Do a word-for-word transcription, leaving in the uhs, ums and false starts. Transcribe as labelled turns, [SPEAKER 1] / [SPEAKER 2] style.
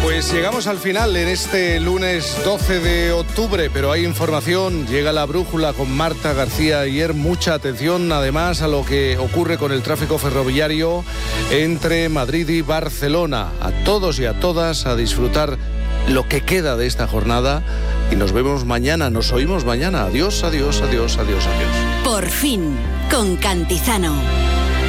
[SPEAKER 1] Pues llegamos al final en este lunes doce de octubre, pero hay información. Llega la brújula con Marta García Ayer. Mucha atención además a lo que ocurre con el tráfico ferroviario entre Madrid y Barcelona. A todos y a todas a disfrutar lo que queda de esta jornada y nos vemos mañana, nos oímos mañana. Adiós, adiós, adiós, adiós, adiós.
[SPEAKER 2] Por fin, con Cantizano.